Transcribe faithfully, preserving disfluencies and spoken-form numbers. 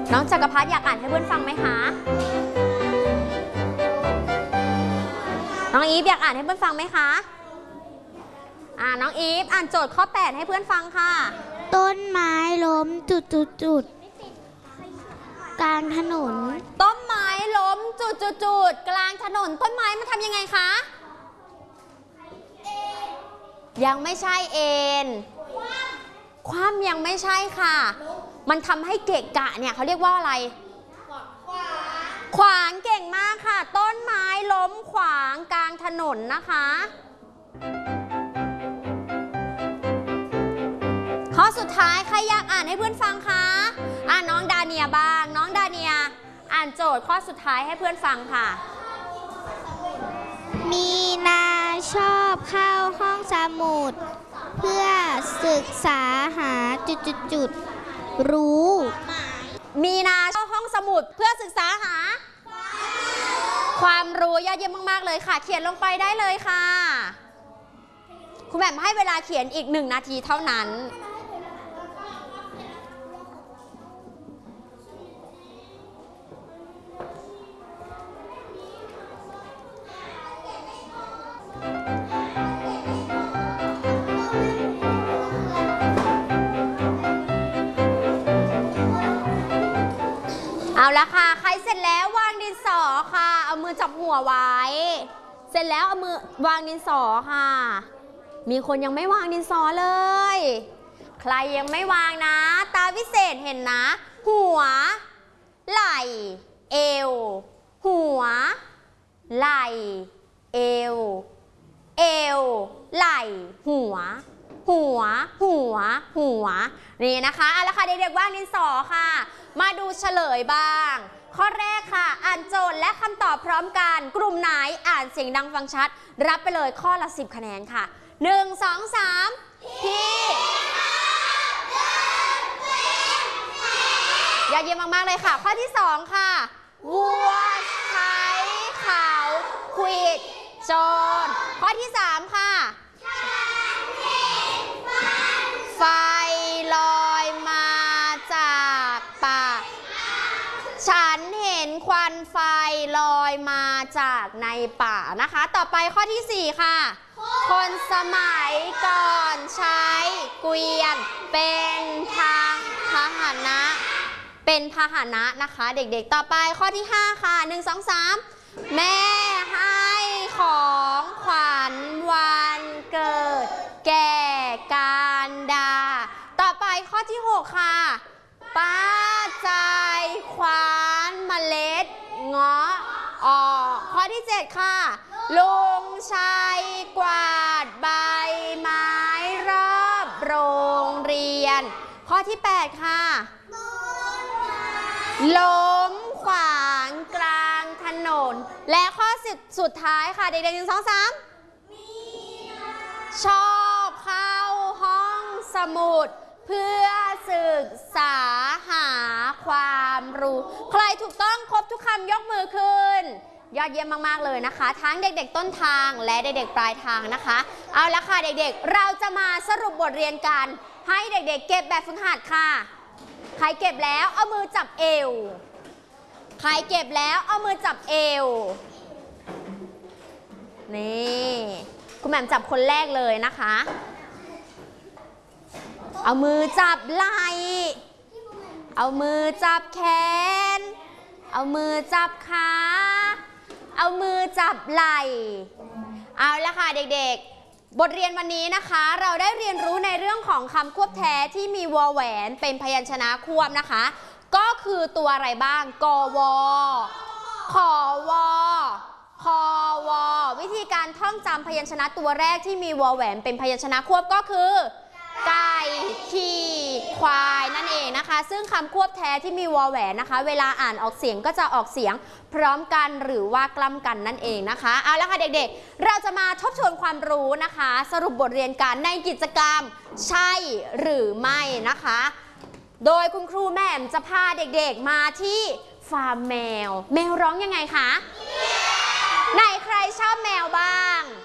น้องจักรพัฒน์อยากอ่านให้เพื่อนฟังไหมคะน้องอีฟอยากอ่านให้เพื่อนฟังไหมคะอ่าน้องอีฟอ่านโจทย์ข้อแปดให้เพื่อนฟังค่ะต้นไม้ล้มจุดจุดจุดกลางถนนต้นไม้ล้มจุดจุดจุดกลางถนนต้นไม้มันทำยังไงคะยังไม่ใช่เอ็นคว่ำยังไม่ใช่ค่ะมันทำให้เกะกะเนี่ยเขาเรียกว่าอะไรขวางเก่งมากค่ะต้นไม้ล้มขวางกลางถนนนะคะข้อสุดท้ายใครอยากอ่านให้เพื่อนฟังคะอ่านน้องดาเนียบ้างน้องดาเนียอ่านโจทย์ข้อสุดท้ายให้เพื่อนฟังค่ะมีนาชอบเข้าห้องสมุดเพื่อศึกษาหาจุดจุดจุดรู้มีนาเข้าห้องสมุดเพื่อศึกษาหาความรู้ยอดเยี่ยมมากๆเลยค่ะเขียนลงไปได้เลยค่ะคุณแหม่มให้เวลาเขียนอีกหนึ่งนาทีเท่านั้นเอาละค่ะใครเสร็จแล้ววางดินสอค่ะเอามือจับหัวไว้เสร็จแล้วเอามือวางดินสอค่ะมีคนยังไม่วางดินสอเลยใครยังไม่วางนะตาวิเศษเห็นนะหัวไหล่เอวหัวไหล่เอวเอวไหล่หัวหัวหัวหัวนี่นะคะเอาละค่ะเด็กๆวางดินสอค่ะมาดูเฉลยบ้างข้อแรกค่ะอ่านโจทย์และคำตอบพร้อมกันกลุ่มไหนอ่านเสียงดังฟังชัดรับไปเลยข้อละสิบคะแนนค่ะหนึ่ง สอง สามพี่ยอดเยี่ยมมากๆเลยค่ะข้อที่สองค่ะวัวใช้เขาขวิดโจรข้อที่สามค่ะไฟลอยมาจากป่าฉันเห็นควันไฟลอยมาจากในป่านะคะต่อไปข้อที่สี่ค่ะคนสมัยก่อนใช้เกวียนเป็นทางพาหนะเป็นพาหนะนะคะเด็กๆต่อไปข้อที่ห้าค่ะหนึ่ง สอง สามแม่ให้ของขวัญวันเกิดแก่การดาต่อไปข้อที่หกค่ะป้าใจควานเมล็ดเงาะออกข้อที่เจ็ดค่ะลุงชัยกวาดใบไม้รอบโรงเรียนข้อที่แปดค่ะล้มขวางกลางถนนและข้อสุดท้ายค่ะเด็กๆหนึ่ง สอง สามชอบเข้าห้องสมุดเพื่อศึกษาหาความรู้ใครถูกต้องครบทุกคำยกมือขึ้นยอดเยี่ยมมากๆเลยนะคะทั้งเด็กๆต้นทางและเด็กๆปลายทางนะคะเอาละค่ะเด็กๆเราจะมาสรุปบทเรียนกันให้เด็กๆเก็บแบบฝึกหัดค่ะใครเก็บแล้วเอามือจับเอวใครเก็บแล้วเอามือจับเอวนี่คุณแหม่มจับคนแรกเลยนะคะเอามือจับไหล่เอามือจับแขนเอามือจับขาเอามือจับไหล่เอาละค่ะเด็กๆบทเรียนวันนี้นะคะเราได้เรียนรู้ในเรื่องของคำควบแท้ที่มีวอแหวนเป็นพยัญชนะควบนะคะก็คือตัวอะไรบ้างกวขอวคอววิธีการท่องจำพยัญชนะตัวแรกที่มีวอแหวนเป็นพยัญชนะควบก็คือไก่ขี่ควายนั่นเองนะคะซึ่งคำควบแท้ที่มีวอแหวนนะคะเวลาอ่านออกเสียงก็จะออกเสียงพร้อมกันหรือว่ากล้ำกันนั่นเองนะคะเอาละค่ะเด็กๆเราจะมาทบทวนความรู้นะคะสรุปบทเรียนกันในกิจกรรมใช่หรือไม่นะคะโดยคุณครูแหม่มจะพาเด็กๆมาที่ฟาร์มแมวแมวร้องยังไงคะไหนใครชอบแมวบ้าง